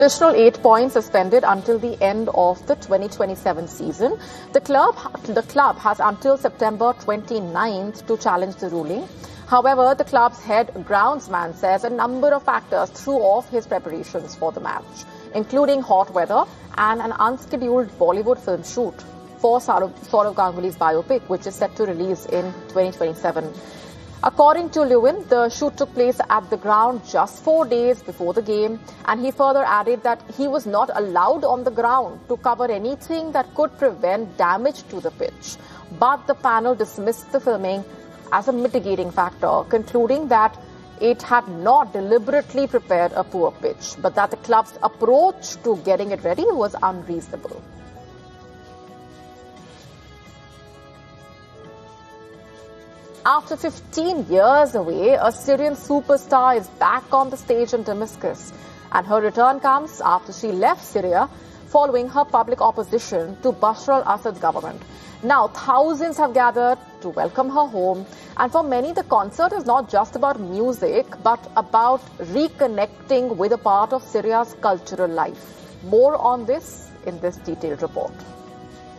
Additional 8 points suspended until the end of the 2027 season. The club has until September 29th to challenge the ruling. However, the club's head groundsman says a number of factors threw off his preparations for the match, including hot weather and an unscheduled Bollywood film shoot for Sourav Ganguly's biopic, which is set to release in 2027. According to Lewin, the shoot took place at the ground just 4 days before the game, and he further added that he was not allowed on the ground to cover anything that could prevent damage to the pitch. But the panel dismissed the filming as a mitigating factor, concluding that it had not deliberately prepared a poor pitch, but that the club's approach to getting it ready was unreasonable. After 15 years away, a Syrian superstar is back on the stage in Damascus, and her return comes after she left Syria following her public opposition to Bashar al-Assad's government. Now, thousands have gathered to welcome her home, and for many, the concert is not just about music, but about reconnecting with a part of Syria's cultural life. More on this in this detailed report.